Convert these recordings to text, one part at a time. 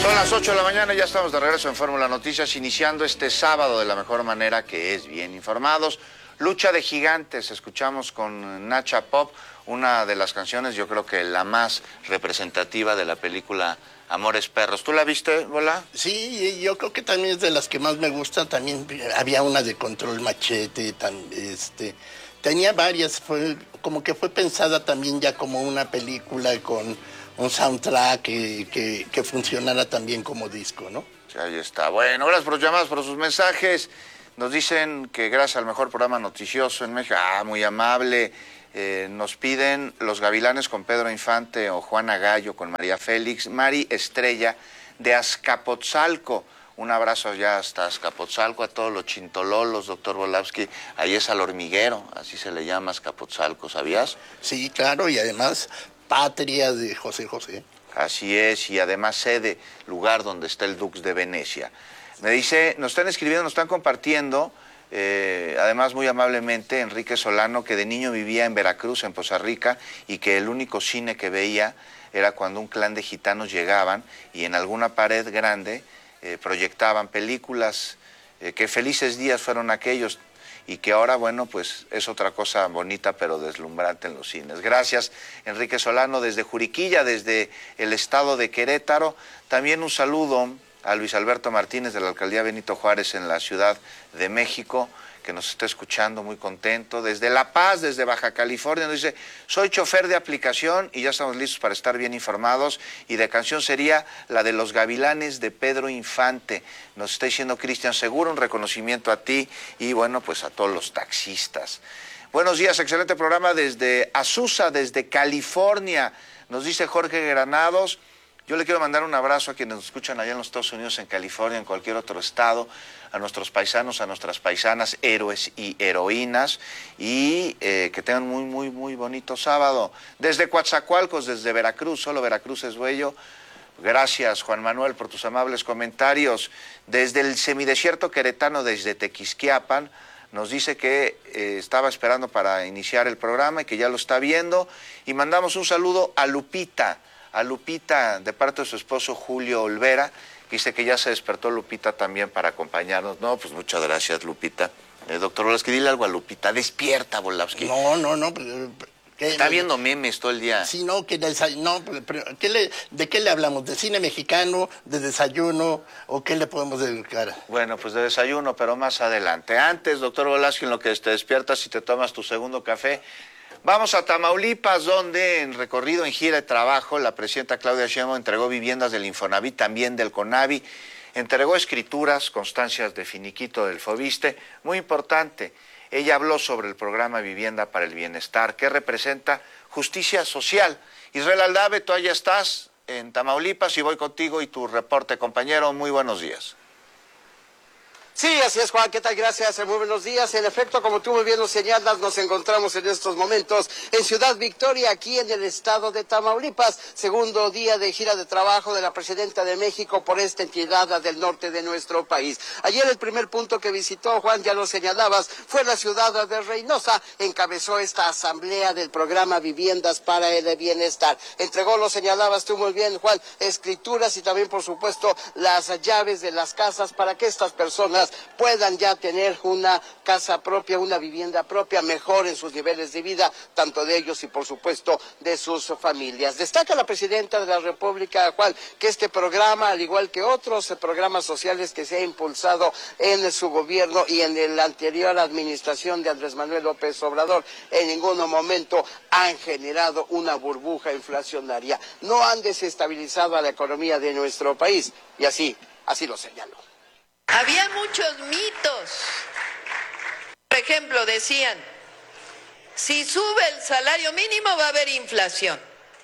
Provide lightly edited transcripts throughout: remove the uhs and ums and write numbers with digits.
Son las 8 de la mañana y ya estamos de regreso en Fórmula Noticias, iniciando este sábado de la mejor manera, que es bien informados. Lucha de gigantes, escuchamos con Nacha Pop, una de las canciones, yo creo que la más representativa de la película Amores Perros. ¿Tú la viste, Bola? Sí, yo creo que también es de las que más me gustan. También había una de Control Machete, tenía varias, como que fue pensada también ya como una película con un soundtrack que funcionara también como disco, ¿no? Sí, ahí está. Bueno, gracias por los llamados, por sus mensajes. Nos dicen que gracias al mejor programa noticioso en México, muy amable. Nos piden Los Gavilanes con Pedro Infante o Juana Gallo con María Félix. Mari Estrella de Azcapotzalco. Un abrazo allá hasta Azcapotzalco, a todos los chintololos, doctor Volavsky. Ahí es al hormiguero, así se le llama Azcapotzalco, ¿sabías? Sí, claro, y además patria de José José. Así es, y además sede, lugar donde está el Dux de Venecia. Me dice, nos están escribiendo, nos están compartiendo, además muy amablemente, Enrique Solano, que de niño vivía en Veracruz, en Poza Rica, y que el único cine que veía era cuando un clan de gitanos llegaban y en alguna pared grande proyectaban películas, que felices días fueron aquellos, y que ahora, bueno, pues es otra cosa bonita pero deslumbrante en los cines. Gracias, Enrique Solano, desde Juriquilla, desde el estado de Querétaro. También un saludo a Luis Alberto Martínez de la Alcaldía Benito Juárez en la Ciudad de México, que nos está escuchando, muy contento. Desde La Paz, desde Baja California, nos dice, soy chofer de aplicación y ya estamos listos para estar bien informados. Y de canción sería la de Los Gavilanes de Pedro Infante. Nos está diciendo Cristian Seguro, un reconocimiento a ti y bueno, pues a todos los taxistas. Buenos días, excelente programa desde Azusa, desde California. Nos dice Jorge Granados. Yo le quiero mandar un abrazo a quienes nos escuchan allá en los Estados Unidos, en California, en cualquier otro estado, a nuestros paisanos, a nuestras paisanas, héroes y heroínas, y que tengan muy bonito sábado. Desde Coatzacoalcos, desde Veracruz, solo Veracruz es bello. Gracias, Juan Manuel, por tus amables comentarios. Desde el semidesierto queretano, desde Tequisquiapan, nos dice que estaba esperando para iniciar el programa y que ya lo está viendo. Y mandamos un saludo a Lupita de parte de su esposo Julio Olvera, que dice que ya se despertó Lupita también para acompañarnos. No, pues muchas gracias, Lupita. Doctor Volavsky, dile algo a Lupita. Despierta, Volavsky. No. Está viendo memes todo el día. Sí, no, ¿de qué le hablamos? ¿De cine mexicano, de desayuno o qué le podemos dedicar? Bueno, pues de desayuno, pero más adelante. Antes, doctor Volavsky, en lo que te despiertas y te tomas tu segundo café, vamos a Tamaulipas, donde en recorrido en gira de trabajo, la presidenta Claudia Sheinbaum entregó viviendas del Infonavit, también del CONAVI, entregó escrituras, constancias de finiquito del FOBISTE, muy importante. Ella habló sobre el programa Vivienda para el Bienestar, que representa justicia social. Israel Aldave, tú allá estás en Tamaulipas y voy contigo y tu reporte, compañero. Muy buenos días. Sí, así es, Juan. ¿Qué tal? Gracias. Muy buenos días. En efecto, como tú muy bien lo señalas, nos encontramos en estos momentos en Ciudad Victoria, aquí en el estado de Tamaulipas. Segundo día de gira de trabajo de la presidenta de México por esta entidad del norte de nuestro país. Ayer el primer punto que visitó, Juan, ya lo señalabas, fue la ciudad de Reynosa. Encabezó esta asamblea del programa Viviendas para el Bienestar. Entregó, lo señalabas tú muy bien, Juan, escrituras y también, por supuesto, las llaves de las casas para que estas personas puedan ya tener una casa propia, una vivienda propia, mejoren sus niveles de vida, tanto de ellos y por supuesto de sus familias. Destaca la presidenta de la República, Juan, que este programa, al igual que otros programas sociales que se ha impulsado en su gobierno y en la anterior administración de Andrés Manuel López Obrador, en ningún momento han generado una burbuja inflacionaria, no han desestabilizado a la economía de nuestro país, y así lo señaló. Había muchos mitos. Por ejemplo, decían, si sube el salario mínimo va a haber inflación.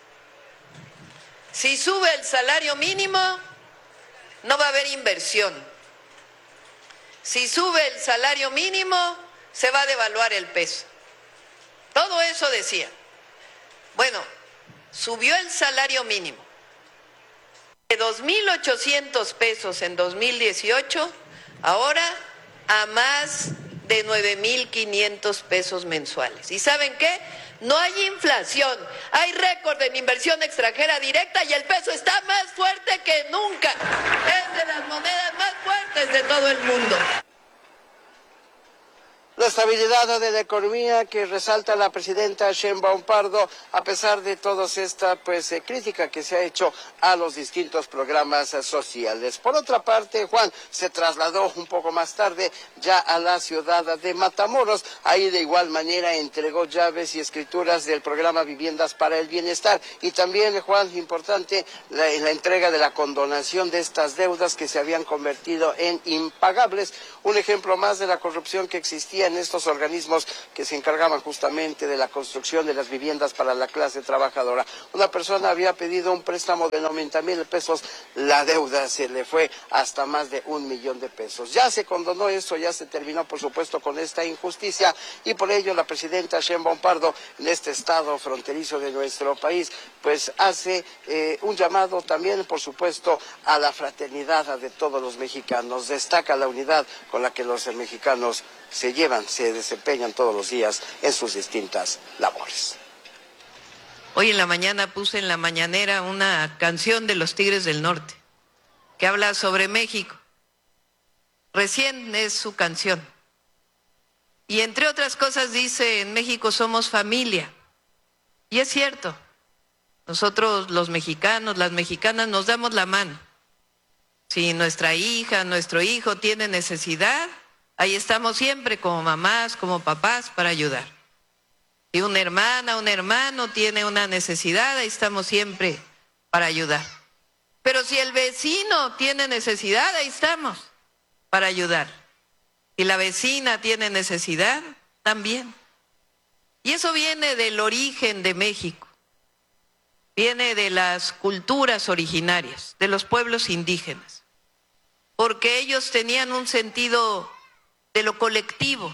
Si sube el salario mínimo no va a haber inversión. Si sube el salario mínimo se va a devaluar el peso. Todo eso decía. Bueno, subió el salario mínimo de 2,800 pesos en 2018, ahora a más de 9,500 pesos mensuales. ¿Y saben qué? No hay inflación, hay récord en inversión extranjera directa y el peso está más fuerte que nunca. todo el mundo. La estabilidad de la economía que resalta la presidenta Sheinbaum Pardo, a pesar de toda esta crítica que se ha hecho a los distintos programas sociales. Por otra parte, Juan se trasladó un poco más tarde ya a la ciudad de Matamoros. Ahí de igual manera entregó llaves y escrituras del programa Viviendas para el Bienestar. Y también, Juan, importante, la entrega de la condonación de estas deudas que se habían convertido en impagables. Un ejemplo más de la corrupción que existía en estos organismos que se encargaban justamente de la construcción de las viviendas para la clase trabajadora. Una persona había pedido un préstamo de 90,000 pesos, la deuda se le fue hasta más de 1,000,000 de pesos. Ya se condonó esto, ya se terminó por supuesto con esta injusticia y por ello la presidenta Sheinbaum Pardo en este estado fronterizo de nuestro país hace un llamado también por supuesto a la fraternidad de todos los mexicanos. Destaca la unidad con la que los mexicanos se desempeñan todos los días en sus distintas labores. Hoy en la mañana puse en la mañanera una canción de los Tigres del Norte que habla sobre México. Recién es su canción. Y entre otras cosas dice, en México somos familia. Y es cierto, nosotros los mexicanos, las mexicanas nos damos la mano. Si nuestra hija, nuestro hijo tiene necesidad, ahí estamos siempre como mamás, como papás para ayudar. Si una hermana, un hermano tiene una necesidad, ahí estamos siempre para ayudar. Pero si el vecino tiene necesidad, ahí estamos para ayudar. Si la vecina tiene necesidad, también. Y eso viene del origen de México. Viene de las culturas originarias, de los pueblos indígenas. Porque ellos tenían un sentido de lo colectivo.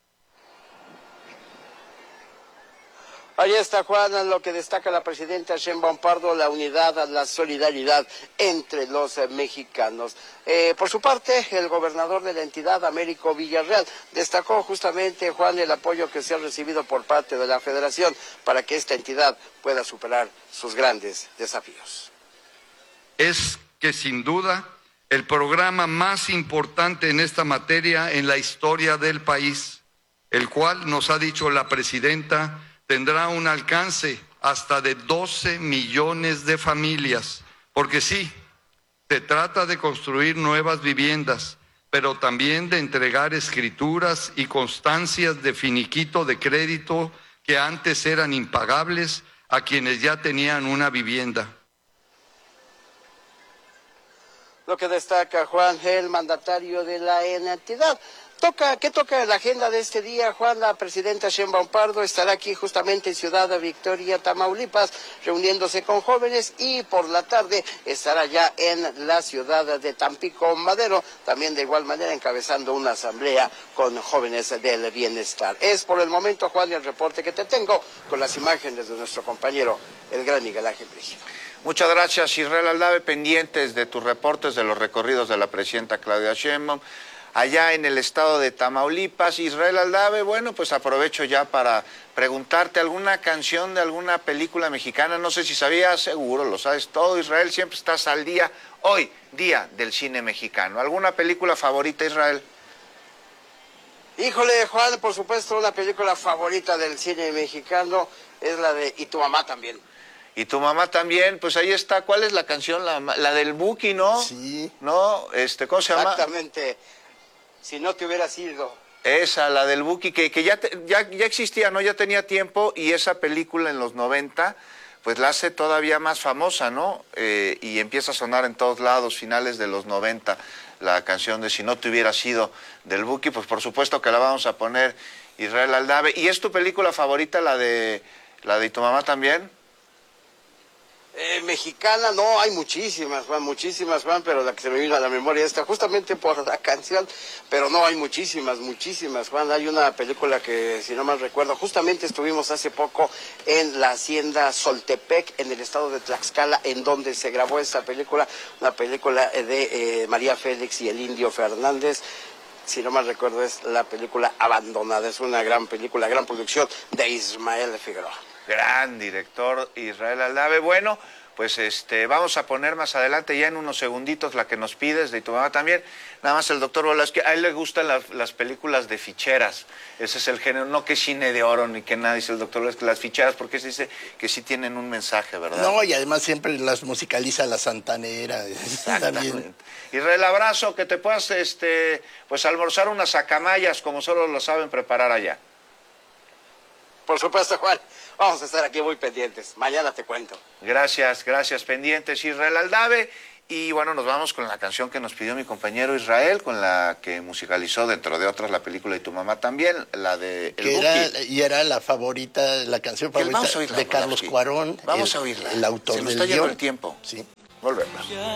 Ahí está, Juan, lo que destaca la presidenta Sheinbaum Pardo, la unidad, la solidaridad entre los mexicanos. Por su parte, el gobernador de la entidad, Américo Villarreal, destacó justamente, Juan, el apoyo que se ha recibido por parte de la Federación para que esta entidad pueda superar sus grandes desafíos. Es que sin duda el programa más importante en esta materia en la historia del país, el cual, nos ha dicho la presidenta, tendrá un alcance hasta de 12 millones de familias, porque sí, se trata de construir nuevas viviendas, pero también de entregar escrituras y constancias de finiquito de crédito que antes eran impagables a quienes ya tenían una vivienda. Lo que destaca, Juan, el mandatario de la entidad. ¿Qué toca en la agenda de este día, Juan? La presidenta Sheinbaum Pardo estará aquí justamente en Ciudad Victoria, Tamaulipas, reuniéndose con jóvenes y por la tarde estará ya en la ciudad de Tampico Madero, también de igual manera encabezando una asamblea con jóvenes del bienestar. Es por el momento, Juan, el reporte que te tengo con las imágenes de nuestro compañero, el gran Miguel Ángel Brígido. Muchas gracias, Israel Aldave, pendientes de tus reportes de los recorridos de la presidenta Claudia Sheinbaum. Allá en el estado de Tamaulipas, Israel Aldave, bueno, pues aprovecho ya para preguntarte alguna canción de alguna película mexicana, no sé si sabías, seguro lo sabes todo, Israel, siempre estás al día, hoy, día del cine mexicano. ¿Alguna película favorita, Israel? Híjole, Juan, por supuesto, una película favorita del cine mexicano es la de Y tu mamá también. Y tu mamá también, pues ahí está, ¿cuál es la canción? La del Buki, ¿no? Sí. ¿No? ¿Cómo se llama? Exactamente. Si no te hubiera sido. Esa, la del Buki, que ya existía, ¿no? Ya tenía tiempo y esa película en los 90, pues la hace todavía más famosa, ¿no? Y empieza a sonar en todos lados, finales de los 90, la canción de Si no te hubiera sido del Buki, pues por supuesto que la vamos a poner, Israel Aldave. ¿Y es tu película favorita, la de Y tu mamá también? Mexicana, no, hay muchísimas, Juan, pero la que se me vino a la memoria está justamente por la canción, pero no, hay muchísimas, Juan. Hay una película que, si no mal recuerdo, justamente estuvimos hace poco en la hacienda Soltepec, en el estado de Tlaxcala, en donde se grabó esta película, una película de María Félix y el Indio Fernández. Si no mal recuerdo, es la película Abandonada, es una gran película, gran producción de Ismael Figueroa. Gran director, Israel Aldave. Bueno, pues vamos a poner más adelante, ya en unos segunditos, la que nos pides, de tu mamá también. Nada más el doctor Bolas, que a él le gustan las películas de ficheras. Ese es el género, no que cine de oro ni que nada, dice el doctor Bolas, que las ficheras, porque se dice que sí tienen un mensaje, ¿verdad? No, y además siempre las musicaliza la Santanera. También. Israel, abrazo, que te puedas pues almorzar unas acamayas como solo lo saben preparar allá. Por supuesto, Juan. Vamos a estar aquí muy pendientes. Mañana te cuento. Gracias, pendientes, Israel Aldave. Y bueno, nos vamos con la canción que nos pidió mi compañero Israel, con la que musicalizó, dentro de otras, la película Y tu mamá también, la de era la favorita, la canción favorita de Carlos Cuarón. Vamos a oirla. El autor Se nos del está yendo guión. el tiempo. Sí. Volvemos.